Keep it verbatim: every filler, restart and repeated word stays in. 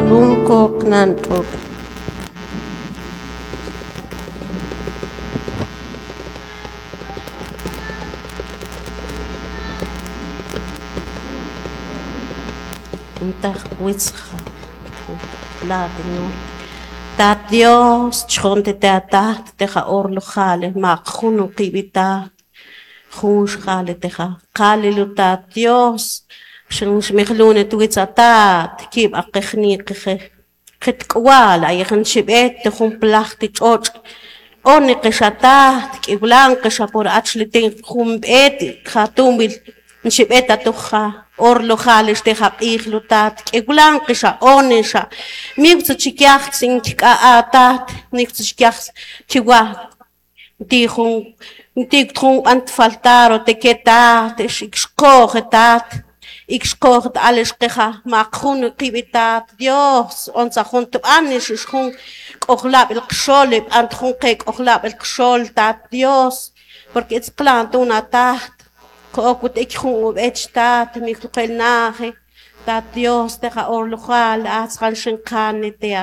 lungkok nantok. Intah witzcha. Latino. Tat Dios, chonte te atat, teja orlo jale, ma juno kibita, juns jale teja, jale lutat Dios, shunsh mechlune tuitz atat, kib akechni keje, ket kwal, ayhan shibet, te jun plachti choch, one keshatat, kiblan keshapor achli ten jun bet, jatumbil, nshibeta tuja. Orlo jales te jap iglutat, kiblan kesha onesha, mibts chikiach sin ka atat, nichts chikiach chiwa, tijun, tijun ant faltaro te ketat, ikskogetat, ikskoget alles keja, makjun kibitat, Dios, onza junto anis is jun, oglab el xolib, ant jun kek oglab el xoltat, Dios, porque it's plant una tat. Kookut ik jong et staat, mi kukel nage, dat Dios te ga orlogal, as gaan zijn kan niet